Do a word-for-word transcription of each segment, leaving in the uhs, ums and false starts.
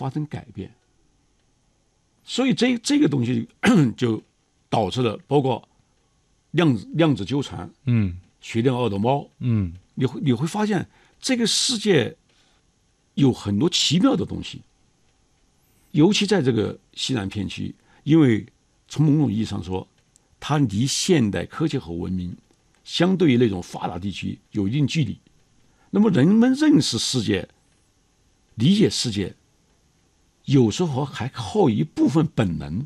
发生改变。所以这这个东西就导致了包括量子量子纠缠， 嗯， 血电奥德猫， 嗯， 你会你会发现这个世界有很多奇妙的东西，尤其在这个西南片区，因为从某种意义上说，它离现代科技和文明相对于那种发达地区有一定距离。那么人们认识世界、理解世界，有时候还靠一部分本能。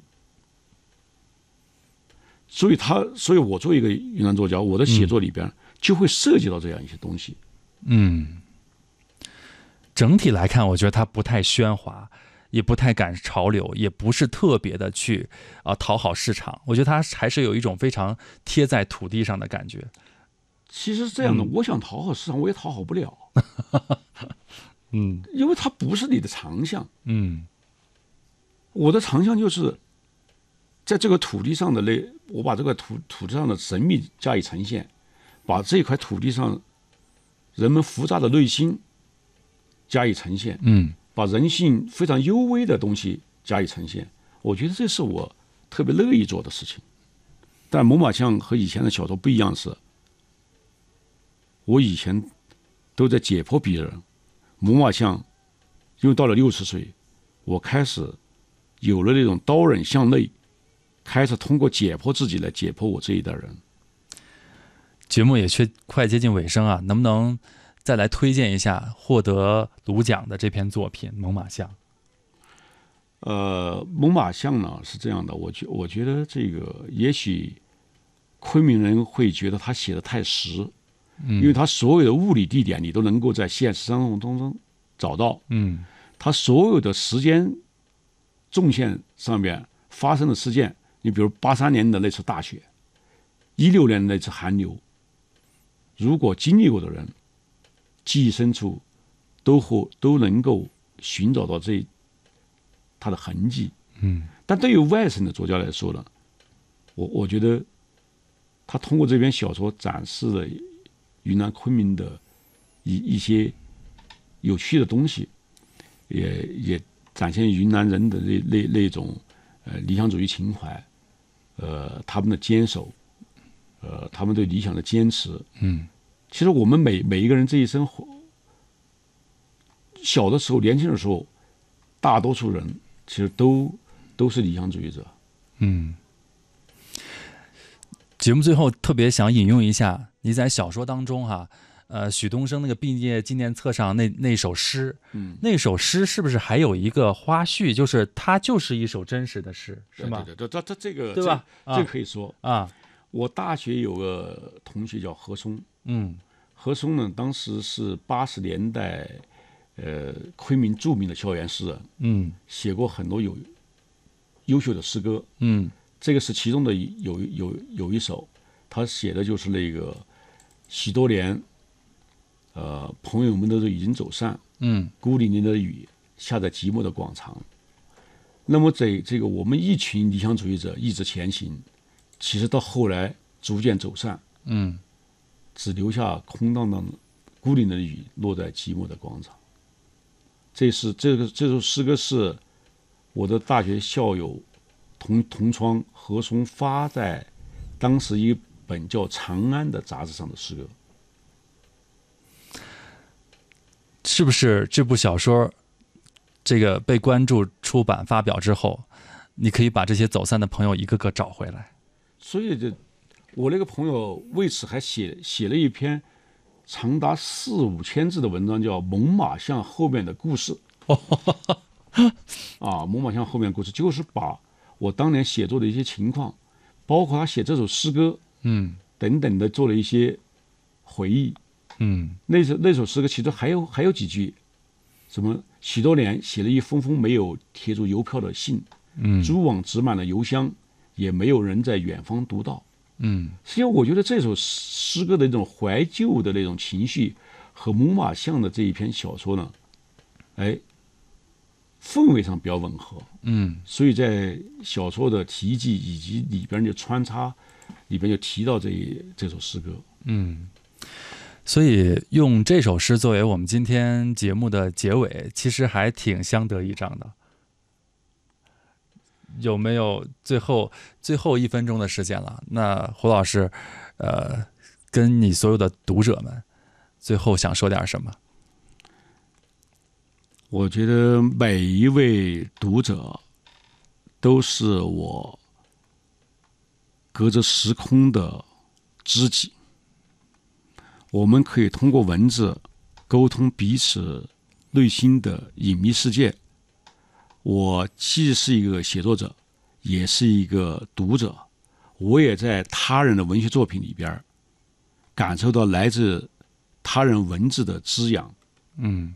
所以他，所以我作为一个云南作家，我的写作里边就会涉及到这样一些东西。 嗯，整体来看，我觉得它不太喧哗，也不太赶潮流，也不是特别的去啊、呃、讨好市场。我觉得它还是有一种非常贴在土地上的感觉。 其实是这样的， 嗯、 我想讨好市场，我也讨好不了。 嗯， 因为它不是你的长项。 嗯， 我的长项就是在这个土地上的那，我把这个土土地上的神秘加以呈现，把这块土地上人们复杂的内心加以呈现， 嗯， 把人性非常幽微的东西加以呈现。我觉得这是我特别乐意做的事情。但猛犸象和以前的小说不一样是，我以前都在解剖别人，猛犸象因为到了六十岁，我开始有了那种刀刃向内，开始通过解剖自己来解剖我这一代人。 节目也却快接近尾声啊，能不能再来推荐一下获得鲁奖的这篇作品《猛犸象》？ 呃，猛犸象呢是这样的，我觉我觉得这个也许昆明人会觉得他写的太实，嗯，因为他所有的物理地点你都能够在现实生活当中找到， 嗯， 他所有的时间纵线上面发生的事件，你比如八三年的那次大雪，一六年的那次寒流，如果经历过的人，记忆深处都会都能够寻找到这它的痕迹。 嗯， 但对于外省的作家来说呢，我我觉得他通过这篇小说展示了云南昆明的一一些有趣的东西，也也展现云南人的那那那种呃理想主义情怀，呃他们的坚守，呃他们对理想的坚持。 嗯， 其实我们每每一个人这一生，小的时候、年轻的时候，大多数人其实都都是理想主义者。 嗯，节目最后特别想引用一下你在小说当中哈、啊，呃，许东升那个毕业纪念册上那那首诗，嗯，那首诗是不是还有一个花絮？就是它就是一首真实的诗，是吗？ 对对对，这这这个对吧？ 这, 这可以说啊。 我大学有个同学叫何松， 嗯， 何松呢，当时是八十年代，呃，昆明著名的校园诗人， 嗯， 写过很多有优秀的诗歌， 嗯， 这个是其中的有有有一首，他写的就是那个许多年，呃，朋友们都已经走散， 嗯， 孤零零的雨下在寂寞的广场。那么这这个我们一群理想主义者一直前行，其实到后来逐渐走散， 嗯， 只留下空荡荡的孤零零的雨落在寂寞的广场。这是这个这首诗歌是我的大学校友同同窗何松发在当时一本叫《长安》的杂志上的诗歌。 是不是这部小说这个被关注、出版、发表之后，你可以把这些走散的朋友一个个找回来？ 所以这我那个朋友为此还写写了一篇长达四五千字的文章，叫《猛犸象后面的故事》。啊，猛犸象后面的故事就是把我当年写作的一些情况，包括他写这首诗歌， 嗯， 等等的做了一些回忆。 嗯， 那首那首诗歌其实还有还有几句，什么许多年写了一封封没有贴住邮票的信， 嗯， 蛛网纸满了邮箱，也没有人在远方读到。 嗯， 实际上我觉得这首诗歌的那种怀旧的那种情绪和猛犸象的这一篇小说呢，哎，氛围上比较吻合。 嗯， 所以在小说的题记以及里边就穿插里边就提到这这首诗歌。 嗯， 所以用这首诗作为我们今天节目的结尾，其实还挺相得益彰的。有没有最后最后一分钟的时间了？那胡老师，呃，跟你所有的读者们，最后想说点什么？ 我觉得每一位读者都是我隔着时空的知己，我们可以通过文字沟通彼此内心的隐秘世界。我既是一个写作者，也是一个读者，我也在他人的文学作品里边感受到来自他人文字的滋养。 嗯，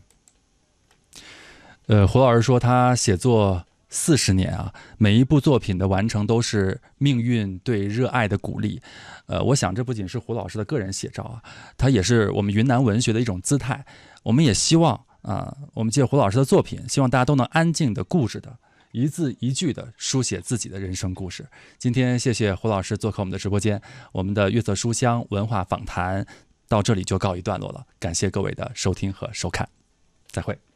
呃，胡老师说他写作四十年啊，每一部作品的完成都是命运对热爱的鼓励。呃，我想这不仅是胡老师的个人写照啊，它也是我们云南文学的一种姿态。我们也希望啊、呃，我们借胡老师的作品，希望大家都能安静的、固执的、一字一句的书写自己的人生故事。今天谢谢胡老师做客我们的直播间，我们的月色书香文化访谈到这里就告一段落了，感谢各位的收听和收看，再会。